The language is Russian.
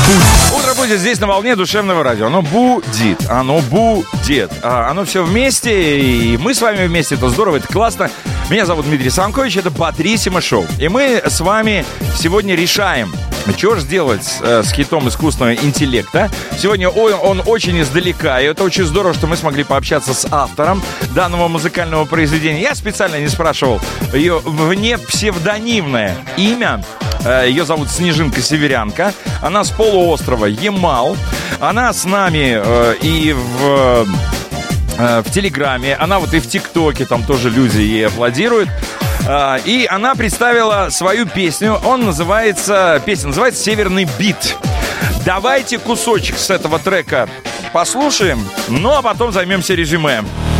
Утро будет здесь на волне душевного радио. Оно будет. Оно все вместе, и мы с вами вместе. Это здорово, это классно. Меня зовут Дмитрий Самкович, это Батриссимо Шоу. И мы с вами сегодня решаем, что же сделать с хитом искусственного интеллекта. Сегодня он очень издалека, и это очень здорово, что мы смогли пообщаться с автором данного музыкального произведения. Я специально не спрашивал ее внепсевдонимное имя. Ее зовут Снежинка Северянка. Она с полуострова Ямал. Она с нами и в Телеграме. Она вот и в ТикТоке, там тоже люди ей аплодируют. И она представила свою песню. Песня называется «Северный бит». Давайте кусочек с этого трека послушаем, ну а потом займемся резюме.